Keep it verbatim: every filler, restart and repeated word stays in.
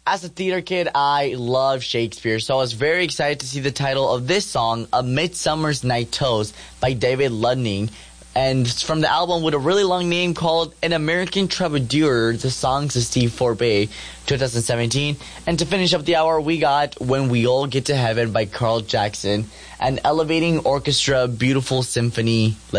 as a theater kid, I love Shakespeare, so I was very excited to see the title of this song, A Midsummer's Night Toast by David Ludning. And from the album with a really long name called An American Troubadour, the songs of Steve Forbey, twenty seventeen. And to finish up the hour, we got When We All Get to Heaven by Carl Jackson, an elevating orchestra, beautiful symphony.